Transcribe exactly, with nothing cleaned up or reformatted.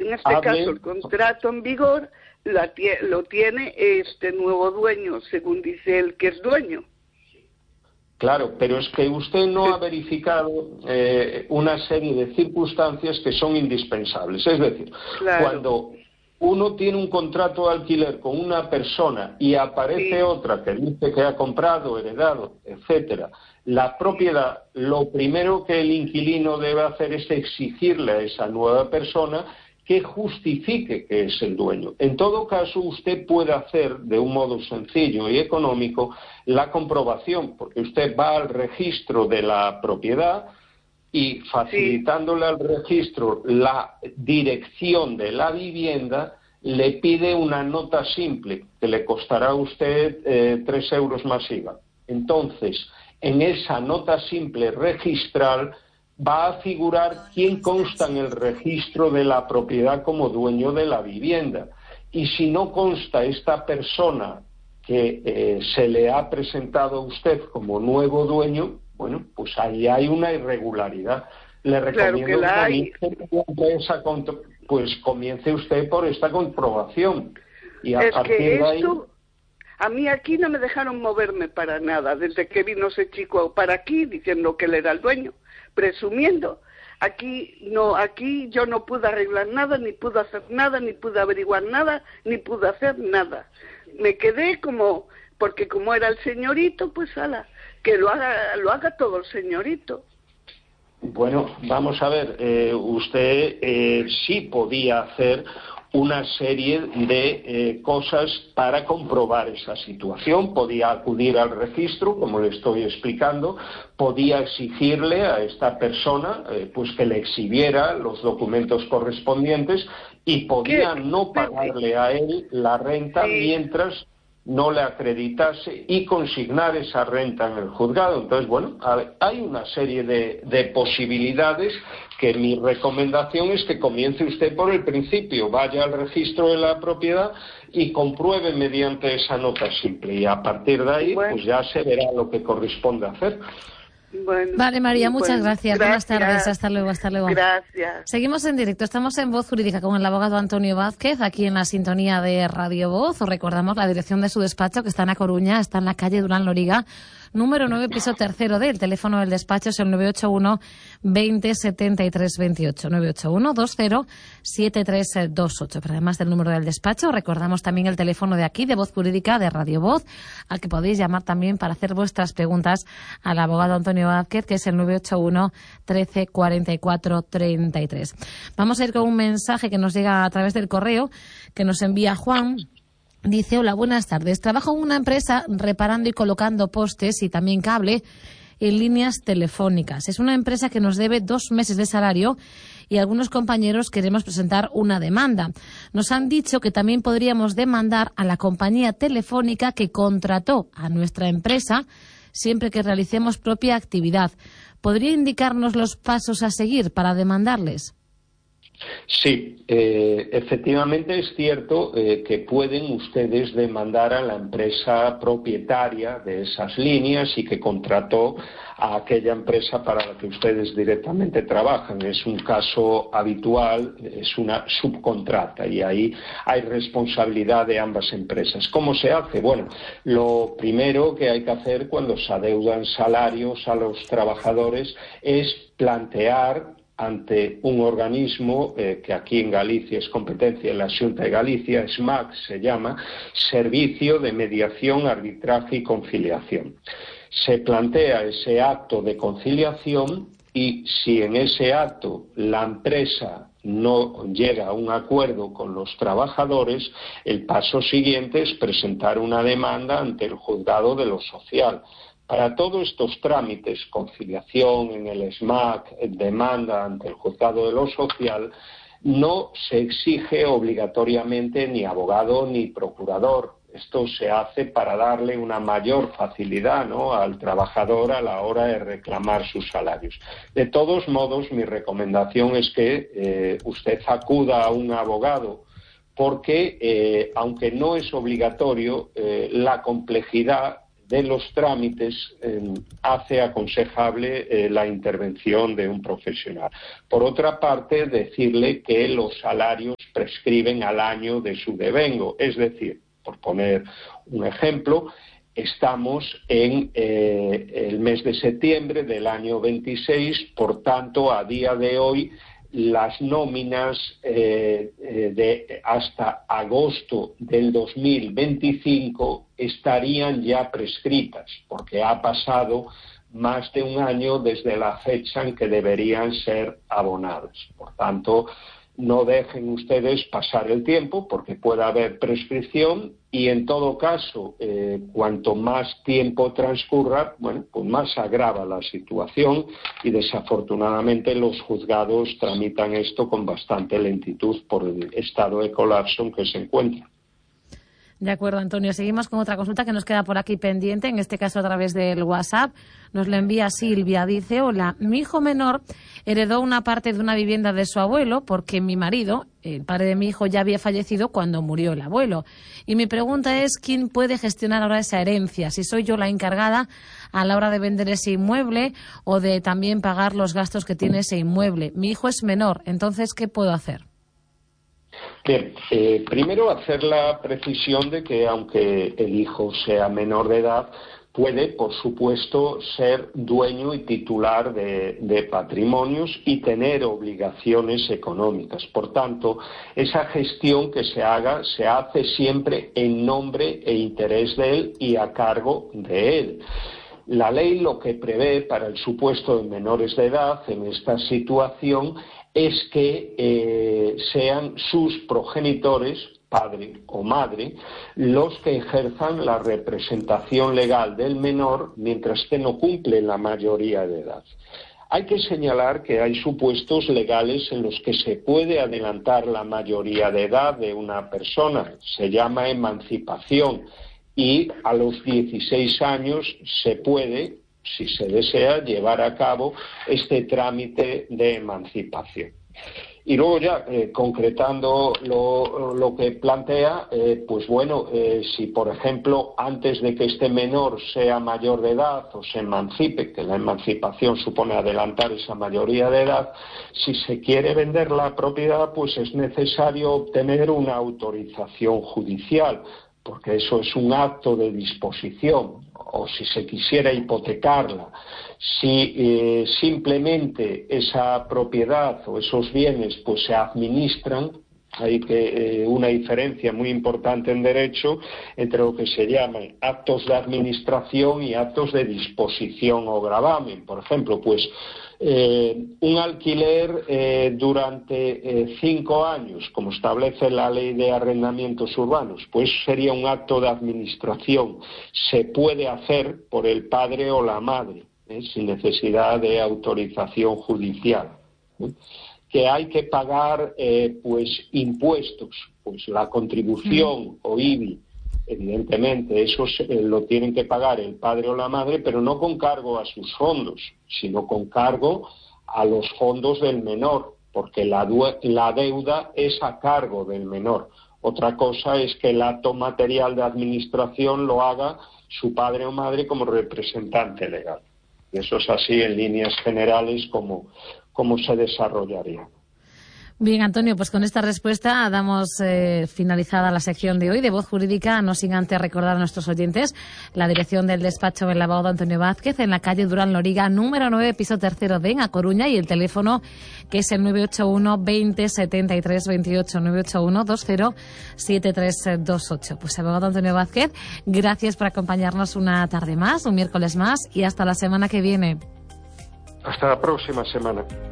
En este hable... caso, el contrato en vigor la, lo tiene este nuevo dueño, según dice él que es dueño. Claro, pero es que usted no Sí. ha verificado eh, una serie de circunstancias que son indispensables. Es decir, Claro. cuando uno tiene un contrato de alquiler con una persona y aparece Sí. otra que dice que ha comprado, heredado, etcétera, la propiedad, lo primero que el inquilino debe hacer es exigirle a esa nueva persona que justifique que es el dueño. En todo caso, usted puede hacer de un modo sencillo y económico la comprobación, porque usted va al registro de la propiedad y facilitándole al registro la dirección de la vivienda, le pide una nota simple, que le costará a usted eh, tres euros más I V A. Entonces, en esa nota simple registral va a figurar quién consta en el registro de la propiedad como dueño de la vivienda. Y si no consta esta persona que eh, se le ha presentado a usted como nuevo dueño, bueno, pues ahí hay una irregularidad. Le recomiendo claro que, que comience, esa pues comience usted por esta comprobación. Y a es partir que de ahí... esto, a mí aquí no me dejaron moverme para nada, desde que vino ese chico para aquí, diciendo que él era el dueño, presumiendo. Aquí no, aquí yo no pude arreglar nada, ni pude hacer nada, ni pude averiguar nada, ni pude hacer nada. Me quedé como, porque como era el señorito, pues ala, que lo haga, lo haga todo el señorito. Bueno, vamos a ver, eh, usted eh, sí podía hacer una serie de eh, cosas para comprobar esa situación. Podía acudir al registro, como le estoy explicando, podía exigirle a esta persona eh, pues que le exhibiera los documentos correspondientes y podía ¿Qué? no pagarle a él la renta Sí. mientras no le acreditase y consignar esa renta en el juzgado. Entonces, bueno, hay una serie de, de posibilidades que mi recomendación es que comience usted por el principio, vaya al registro de la propiedad y compruebe mediante esa nota simple y a partir de ahí Bueno. pues ya se verá lo que corresponde hacer. Bueno, vale, María, muchas bueno, gracias. Buenas tardes, hasta luego, hasta luego. Gracias. Seguimos en directo, estamos en Voz Jurídica con el abogado Antonio Vázquez, aquí en la sintonía de Radio Voz. Os recordamos la dirección de su despacho, que está en A Coruña, está en la calle Durán Loriga, número nueve, piso tercero D. El teléfono del despacho es el nueve ocho uno, veinte, setenta y tres veintiocho, nueve ocho uno, veinte, setenta y tres veintiocho. Pero además del número del despacho, recordamos también el teléfono de aquí, de Voz Jurídica, de Radio Voz, al que podéis llamar también para hacer vuestras preguntas al abogado Antonio Vázquez, que es el nueve ocho uno, trece, cuarenta y cuatro, treinta y tres. Vamos a ir con un mensaje que nos llega a través del correo, que nos envía Juan. Dice, hola, buenas tardes. Trabajo en una empresa reparando y colocando postes y también cable en líneas telefónicas. Es una empresa que nos debe dos meses de salario y algunos compañeros queremos presentar una demanda. Nos han dicho que también podríamos demandar a la compañía telefónica que contrató a nuestra empresa siempre que realicemos propia actividad. ¿Podría indicarnos los pasos a seguir para demandarles? Sí, eh, efectivamente es cierto eh, que pueden ustedes demandar a la empresa propietaria de esas líneas y que contrató a aquella empresa para la que ustedes directamente trabajan. Es un caso habitual, es una subcontrata y ahí hay responsabilidad de ambas empresas. ¿Cómo se hace? Bueno, lo primero que hay que hacer cuando se adeudan salarios a los trabajadores es plantear ante un organismo eh, que aquí en Galicia es competencia de la Xunta de Galicia, S M A C se llama, Servicio de Mediación, Arbitraje y Conciliación. Se plantea ese acto de conciliación y si en ese acto la empresa no llega a un acuerdo con los trabajadores, el paso siguiente es presentar una demanda ante el juzgado de lo social. Para todos estos trámites, conciliación en el S M A C, demanda ante el juzgado de lo social, no se exige obligatoriamente ni abogado ni procurador. Esto se hace para darle una mayor facilidad, ¿no?, al trabajador a la hora de reclamar sus salarios. De todos modos, mi recomendación es que eh, usted acuda a un abogado porque, eh, aunque no es obligatorio, eh, la complejidad de los trámites eh, hace aconsejable eh, la intervención de un profesional. Por otra parte, decirle que los salarios prescriben al año de su devengo, es decir, por poner un ejemplo, estamos en eh, el mes de septiembre del año veintiséis, por tanto, a día de hoy, las nóminas eh, eh, de hasta agosto del dos mil veinticinco estarían ya prescritas, porque ha pasado más de un año desde la fecha en que deberían ser abonadas. Por tanto, no dejen ustedes pasar el tiempo, porque puede haber prescripción y, en todo caso, eh, cuanto más tiempo transcurra, bueno, pues más se agrava la situación y, desafortunadamente, los juzgados tramitan esto con bastante lentitud por el estado de colapso en que se encuentra. De acuerdo, Antonio. Seguimos con otra consulta que nos queda por aquí pendiente, en este caso a través del WhatsApp. Nos lo envía Silvia. Dice: hola, mi hijo menor heredó una parte de una vivienda de su abuelo porque mi marido, el padre de mi hijo, ya había fallecido cuando murió el abuelo. Y mi pregunta es: ¿quién puede gestionar ahora esa herencia? Si soy yo la encargada a la hora de vender ese inmueble o de también pagar los gastos que tiene ese inmueble. Mi hijo es menor, entonces, ¿qué puedo hacer? Bien, eh, primero hacer la precisión de que, aunque el hijo sea menor de edad, puede, por supuesto, ser dueño y titular de, de patrimonios y tener obligaciones económicas. Por tanto, esa gestión que se haga se hace siempre en nombre e interés de él y a cargo de él. La ley lo que prevé para el supuesto de menores de edad en esta situación es que eh, sean sus progenitores, padre o madre, los que ejerzan la representación legal del menor mientras que no cumple la mayoría de edad. Hay que señalar que hay supuestos legales en los que se puede adelantar la mayoría de edad de una persona. Se llama emancipación y a los dieciséis años se puede, si se desea, llevar a cabo este trámite de emancipación. Y luego ya, eh, concretando lo, lo que plantea, eh, pues bueno, eh, si por ejemplo antes de que este menor sea mayor de edad o se emancipe, que la emancipación supone adelantar esa mayoría de edad, si se quiere vender la propiedad, pues es necesario obtener una autorización judicial, porque eso es un acto de disposición, o si se quisiera hipotecarla. Si eh, simplemente esa propiedad o esos bienes pues se administran, hay que, eh, una diferencia muy importante en derecho entre lo que se llaman actos de administración y actos de disposición o gravamen. Por ejemplo, pues eh, un alquiler eh, durante eh, cinco años, como establece la ley de arrendamientos urbanos, pues sería un acto de administración. Se puede hacer por el padre o la madre, ¿eh? sin necesidad de autorización judicial, ¿eh? Que hay que pagar eh, pues impuestos, pues la contribución mm. o I B I, evidentemente eso se, eh, lo tienen que pagar el padre o la madre, pero no con cargo a sus fondos, sino con cargo a los fondos del menor, porque la, la deuda es a cargo del menor. Otra cosa es que el acto material de administración lo haga su padre o madre como representante legal. Y eso es así en líneas generales como cómo se desarrollaría. Bien, Antonio, pues con esta respuesta damos eh, finalizada la sección de hoy de Voz Jurídica, no sin antes recordar a nuestros oyentes la dirección del despacho del abogado Antonio Vázquez en la calle Durán Loriga, número nueve, piso tercero D, en A Coruña, y el teléfono que es el nueve ocho uno, veinte, setenta y tres, veintiocho, nueve ocho uno, veinte, setenta y tres, veintiocho. Pues abogado Antonio Vázquez, gracias por acompañarnos una tarde más, un miércoles más, y hasta la semana que viene. Hasta la próxima semana.